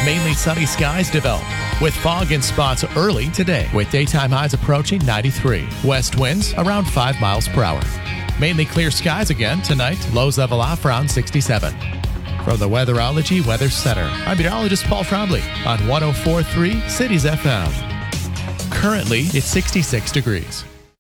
Mainly sunny skies develop with fog in spots early today, with daytime highs approaching 93. West winds around 5 miles per hour. Mainly clear skies again tonight. Lows level off around 67. From the Weatherology Weather Center, I'm meteorologist Paul Trombley on 104.3 Cities FM. Currently, it's 66 degrees.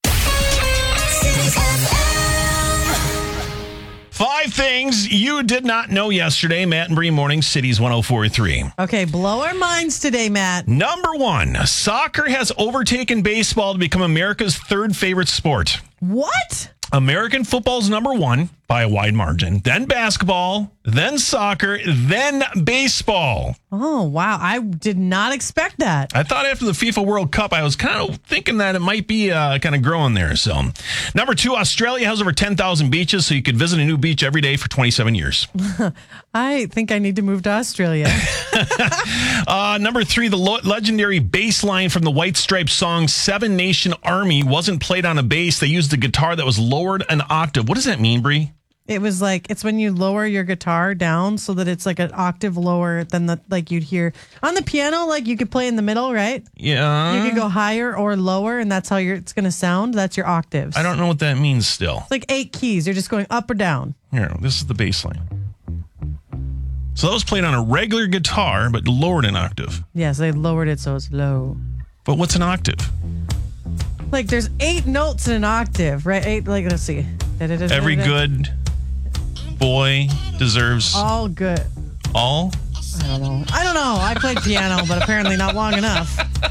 5 things you did not know yesterday. Matt and Bree Morning, Cities 104.3. Okay, blow our minds today, Matt. Number 1, soccer has overtaken baseball to become America's third favorite sport. What? American football's number 1 by a wide margin. Then basketball, then soccer, then baseball. Oh, wow. I did not expect that. I thought after the FIFA World Cup, I was kind of thinking that it might be kind of growing there. So, number 2, Australia has over 10,000 beaches, so you could visit a new beach every day for 27 years. I think I need to move to Australia. Number 3, the legendary bass line from the White Stripes song Seven Nation Army wasn't played on a bass. They used a guitar that was lowered an octave. What does that mean, Bree? It was like, it's when you lower your guitar down so that it's like an octave lower than like you'd hear on the piano, like you could play in the middle, right? Yeah. You could go higher or lower, and that's how it's going to sound. That's your octaves. I don't know what that means still. It's like 8 keys. You're just going up or down. Here, this is the bass line. So that was played on a regular guitar, but lowered an octave. Yes, they lowered it so it's low. But what's an octave? Like there's 8 notes in an octave, right? 8, like, let's see. Every good boy deserves all good. All? I don't know. I played piano, but apparently not long enough.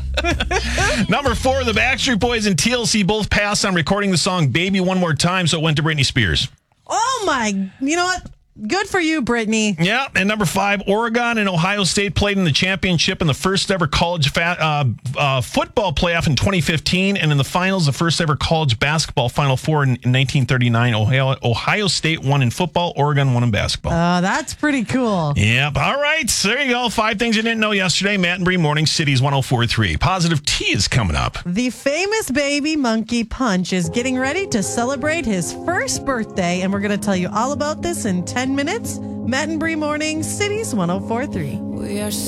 Number 4, the Backstreet Boys and TLC both passed on recording the song Baby One More Time, so it went to Britney Spears. Oh my, you know what? Good for you, Brittany. Yeah, and number 5, Oregon and Ohio State played in the championship in the first ever college football playoff in 2015, and in the finals, the first ever college basketball Final Four in 1939. Ohio State won in football, Oregon won in basketball. That's pretty cool. Yep. All right, so there you go. 5 things you didn't know yesterday. Matt and Bree Morning, Cities 104.3. Positive T is coming up. The famous baby monkey Punch is getting ready to celebrate his first birthday, and we're going to tell you all about this in 10 minutes. Matt and Bree Morning, Cities 104.3.